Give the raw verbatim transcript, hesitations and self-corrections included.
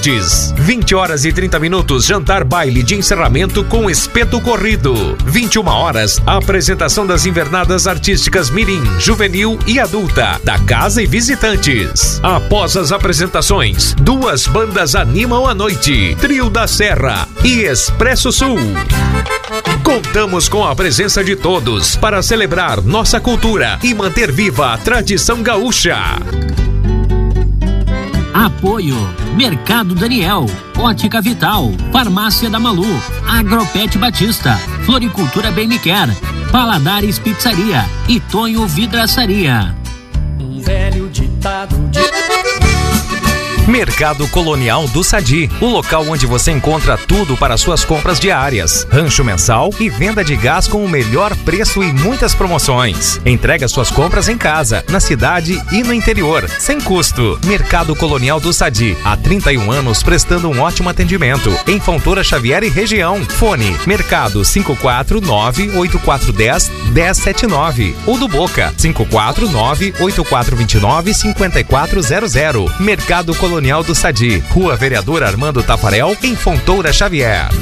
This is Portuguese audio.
Visitantes. vinte horas e trinta minutos, jantar baile de encerramento com espeto corrido. vinte e uma horas, a apresentação das invernadas artísticas Mirim, Juvenil e Adulta, da Casa e Visitantes. Após as apresentações, duas bandas animam a noite: Trio da Serra e Expresso Sul. Contamos com a presença de todos para celebrar nossa cultura e manter viva a tradição gaúcha. Apoio: Mercado Daniel, Ótica Vital, Farmácia da Malu, Agropet Batista, Floricultura Bem Me Quer, Paladares Pizzaria e Tonho Vidraçaria. Um velho ditado de... Mercado Colonial do Sadi, o local onde você encontra tudo para suas compras diárias, rancho mensal e venda de gás com o melhor preço e muitas promoções. Entrega suas compras em casa, na cidade e no interior, sem custo. Mercado Colonial do Sadi, há trinta e um anos prestando um ótimo atendimento em Fontoura Xavier e região. Fone: Mercado cinco quatro nove oito quatro um zero um zero sete nove ou do Boca cinco quatro nove oito quatro dois nove cinco quatro zero zero. Mercado Colonial do Sadi, Rua Vereador Armando Tafarel, em Fontoura Xavier.